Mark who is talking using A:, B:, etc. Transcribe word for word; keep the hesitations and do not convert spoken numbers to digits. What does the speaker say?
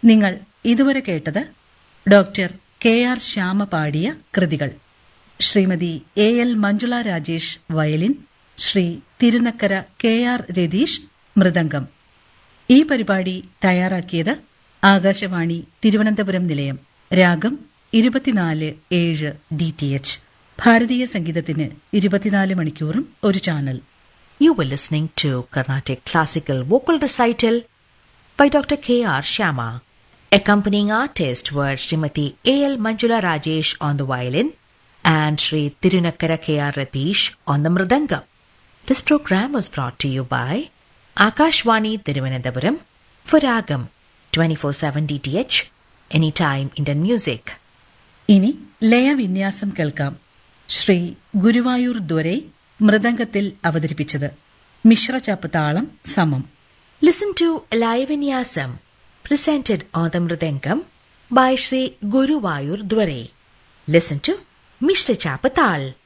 A: നിങ്ങൾ ഇതുവരെ കേട്ടത് ഡോക്ടർ കെ ആർ ശ്യാമ പാടിയ കൃതികൾ. Shrimati A L Manjula Rajesh violin, Shri Thirunakkara K R Ratheesh mridangam. ഈ പരിപാടി തയ്യാറാക്കിയത് ആകാശവാണി തിരുവനന്തപുരം നിലയം. രാഗം ഇരുപത്തിനാല് ഏഴ് ഡി ടി എച്ച്. ഭാരതീയ സംഗീതത്തിന് ഇരുപത്തിനാല് മണിക്കൂറും ഒരു channel.
B: You were listening to Carnatic Classical Vocal Recital by Doctor K R Shyama. Accompanying artists were Srimati A L Manjula Rajesh on the violin and Sri Tirunakkara K R Ratish on the mridangam. This program was brought to you by Akashvani Thiruvananthapuram for Ragam twenty-four seven D T H, anytime Indian music.
A: ഇനി ലയവിന്യാസം കേൾക്കാം. ശ്രീ ഗുരുവായൂർ ദ്വരൈ മൃദംഗത്തിൽ അവതരിപ്പിച്ചത്. മിശ്രചാപ്പ് താളം സമം.
B: Listen to Laivinyasam presented on the mridangam by Sri Guruvayur Dware. Listen to Mishra Chapatal.